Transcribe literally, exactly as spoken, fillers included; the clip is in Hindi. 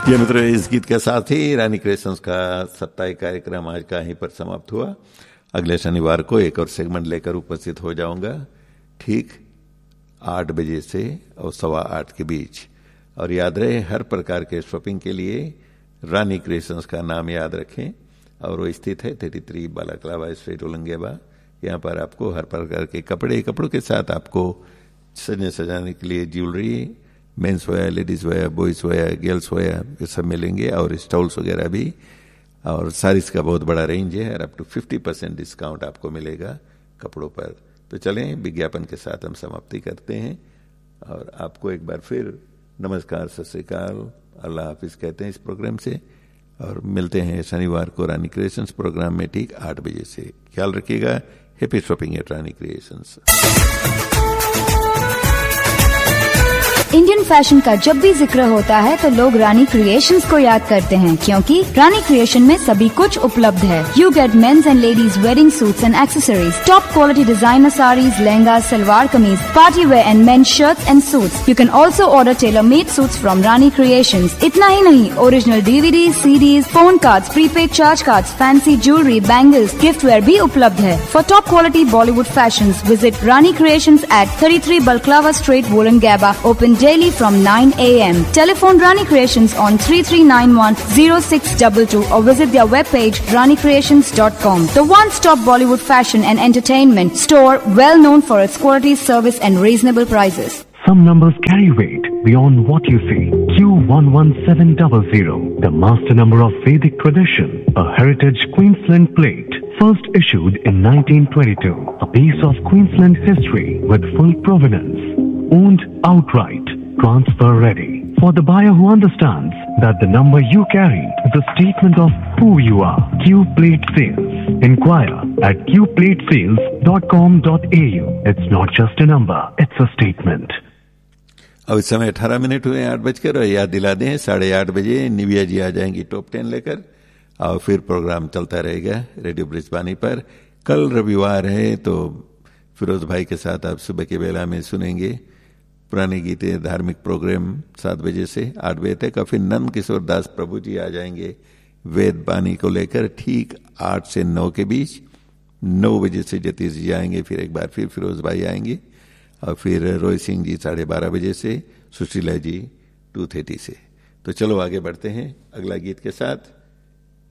ये मित्रों, इस गीत के साथ ही रानी क्रिएशंस का साप्ताहिक कार्यक्रम आज का यहीं पर समाप्त हुआ। अगले शनिवार को एक और सेगमेंट लेकर उपस्थित हो जाऊंगा, ठीक आठ बजे से और सवा आठ के बीच। और याद रहे, हर प्रकार के शॉपिंग के लिए रानी क्रिएशंस का नाम याद रखें। और वो स्थित है तैंतीस बालाक्लावा स्ट्रीट, उलंगेबा। यहाँ पर आपको हर प्रकार के कपड़े, कपड़ों के साथ आपको सजने सजाने के लिए jewellery, men's wear, ladies wear, boys where, girls where, ये सब मिलेंगे। और स्टॉल्स वगैरह भी, और साड़ीज का बहुत बड़ा रेंज है और up to fifty percent discount आपको मिलेगा कपड़ों पर। तो चलें, विज्ञापन के साथ हम समाप्ति करते हैं और आपको एक बार फिर नमस्कार, सत श्री अकाल, अल्लाह हाफिज कहते हैं इस प्रोग्राम से। और मिलते हैं शनिवार को रानी क्रिएशंस प्रोग्राम में ठीक आठ बजे से। ख्याल रखिएगा। हैप्पी शॉपिंग एट रानी क्रिएशंस। इंडियन फैशन का जब भी जिक्र होता है तो लोग रानी क्रिएशंस को याद करते हैं, क्योंकि रानी क्रिएशन में सभी कुछ उपलब्ध है। You get mains and ladies wedding suits and accessories, top quality designer saris, lehenga, salwar kameez, party wear and main shirts and suits. You can also order tailor made suits from Rani creations. इतना ही नहीं, original DVD, CDs, phone cards, prepaid charge cards, fancy jewellery, bangles, gift where भी उपलब्ध है। For top quality Bollywood fashion visit Rani creations eight thirty three Balaclava Street, Wollongabba, open daily from nine a m Telephone Rani Creations on three three nine one zero six two two or visit their webpage rani creations dot com. The one-stop Bollywood fashion and entertainment store, well known for its quality, service and reasonable prices. Some numbers carry weight beyond what you see. Q one one seven zero zero, the master number of Vedic tradition, a heritage Queensland plate, first issued in nineteen twenty-two. A piece of Queensland history with full provenance, owned outright, transfer ready. For the buyer who understands that the number you carry is a statement of who you are. Q Plate Sales. Inquire at q plate sales dot com dot a u. It's not just a number, it's a statement. अब इस समय अठारह मिनट हुए आठ बजकर, और याद दिला दें साढ़े आठ बजे निविया जी आ जाएंगी टॉप टेन लेकर, और फिर प्रोग्राम चलता रहेगा रेडियो ब्रिजबानी पर। कल रविवार है तो फिरोज भाई के साथ आप सुबह के बेला में सुनेंगे पुराने गीते, धार्मिक प्रोग्राम सात बजे से आठ बजे तक। और फिर नंद किशोर दास प्रभु जी आ जाएंगे वेद बानी को लेकर ठीक आठ से नौ के बीच। नौ बजे से जतीश जी आएंगे, फिर एक बार फिर फिरोज भाई आएंगे, और फिर रोहित सिंह जी साढ़े बारह बजे से, सुशीला जी टू थर्टी से। तो चलो आगे बढ़ते हैं अगला गीत के साथ।